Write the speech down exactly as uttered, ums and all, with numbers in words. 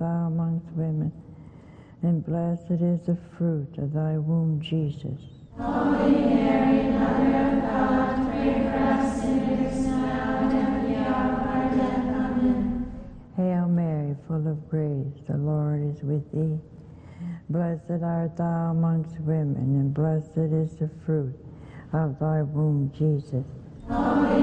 thou amongst women, and blessed is the fruit of thy womb, Jesus. Holy Mary, Mother of God, pray for us sinners now and at the hour of our death. Amen. Hail Mary, full of grace, the Lord is with thee. Blessed art thou amongst women, and blessed is the fruit of thy womb, Jesus. Holy